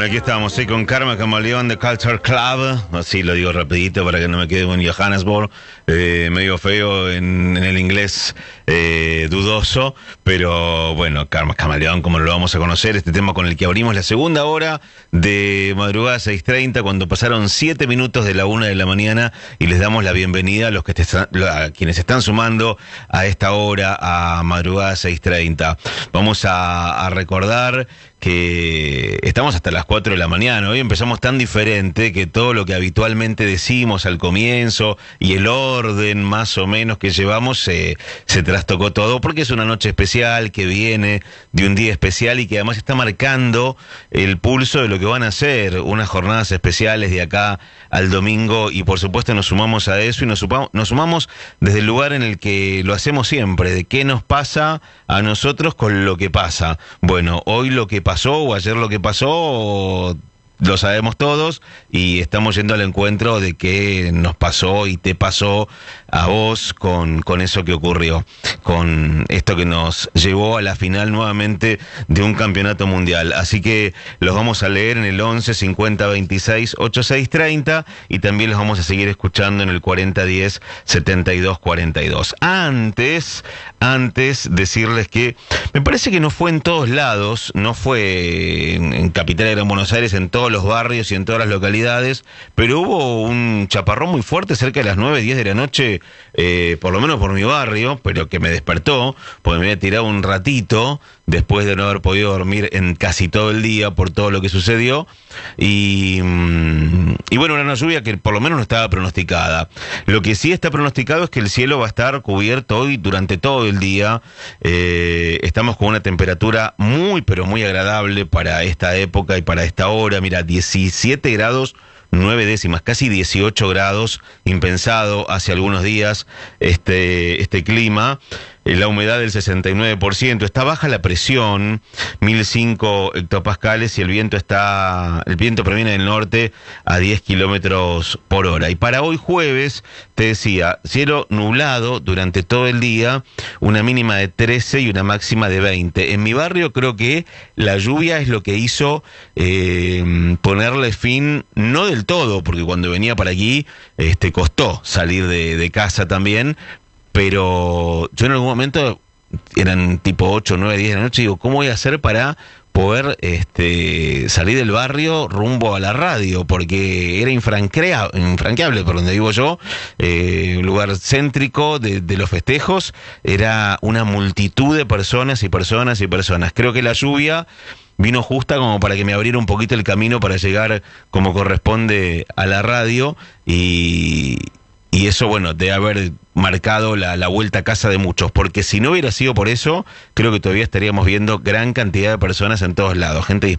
aquí estamos, con Karma Camaleón de Culture Club. Así lo digo rapidito para que no me quede en Johannesburg, medio feo en el inglés, dudoso. Pero bueno, Karma Camaleón, como lo vamos a conocer, este tema con el que abrimos la segunda hora de madrugada 6:30, cuando pasaron 7 minutos de la 1 de la mañana, y les damos la bienvenida a los que a quienes están sumando a esta hora a madrugada 6:30. Vamos a recordar que estamos hasta las 4 de la mañana. Hoy empezamos tan diferente que todo lo que habitualmente decimos al comienzo y el orden más o menos que llevamos se trastocó todo, porque es una noche especial que viene de un día especial y que además está marcando el pulso de lo que van a ser unas jornadas especiales de acá al domingo, y por supuesto nos sumamos a eso, y nos sumamos desde el lugar en el que lo hacemos siempre, de qué nos pasa a nosotros con lo que pasa. Bueno, hoy lo que pasó, o ayer lo que pasó, lo sabemos todos, y estamos yendo al encuentro de qué nos pasó y te pasó a vos con eso que ocurrió, con esto que nos llevó a la final nuevamente de un campeonato mundial. Así que los vamos a leer en el 11 50 26 86 30, y también los vamos a seguir escuchando en el 40 10 72 42. Antes decirles que me parece que no fue en todos lados, no fue en Capital de Gran Buenos Aires, en todos los barrios y en todas las localidades, pero hubo un chaparrón muy fuerte cerca de las 9, 10 de la noche, por lo menos por mi barrio, pero que me despertó, porque me había tirado un ratito después de no haber podido dormir en casi todo el día por todo lo que sucedió, y bueno, era una lluvia que por lo menos no estaba pronosticada. Lo que sí está pronosticado es que el cielo va a estar cubierto hoy durante todo el día. Estamos con una temperatura muy, pero muy agradable para esta época y para esta hora. Mira, 17 grados 9 décimas, casi 18 grados, impensado hace algunos días este clima. La humedad del 69%, está baja la presión, 1005 hectopascales, y el viento proviene del norte a 10 kilómetros por hora. Y para hoy jueves, te decía, cielo nublado durante todo el día, una mínima de 13 y una máxima de 20. En mi barrio creo que la lluvia es lo que hizo ponerle fin, no del todo, porque cuando venía para aquí costó salir de casa también. Pero yo en algún momento, eran tipo 8, 9, 10 de la noche, digo, ¿cómo voy a hacer para poder salir del barrio rumbo a la radio? Porque era infranqueable por donde vivo yo, un lugar céntrico de los festejos, era una multitud de personas y personas y personas. Creo que la lluvia vino justa como para que me abriera un poquito el camino para llegar como corresponde a la radio, y eso, bueno, debe haber marcado la vuelta a casa de muchos, porque si no hubiera sido por eso, creo que todavía estaríamos viendo gran cantidad de personas en todos lados, gente